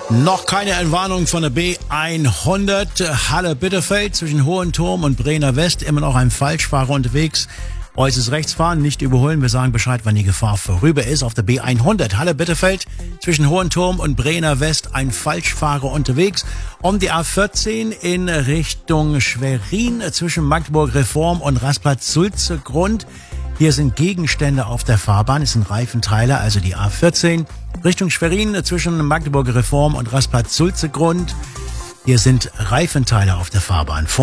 Noch keine Entwarnung von der B100 Halle-Bitterfeld zwischen Hohenturm und Brenner West. Immer noch ein Falschfahrer unterwegs. Äußerst rechts fahren, nicht überholen. Wir sagen Bescheid, wann die Gefahr vorüber ist. Auf der B100 Halle-Bitterfeld zwischen Hohenturm und Brenner West ein Falschfahrer unterwegs. Um die A14 in Richtung Schwerin zwischen Magdeburg Reform und Rastplatz-Sulze-Grund. Hier sind Gegenstände auf der Fahrbahn. Es sind Reifenteile, also die A14 Richtung Schwerin zwischen Magdeburg Reform und Rastplatz-Sulze-Grund. Hier sind Reifenteile auf der Fahrbahn.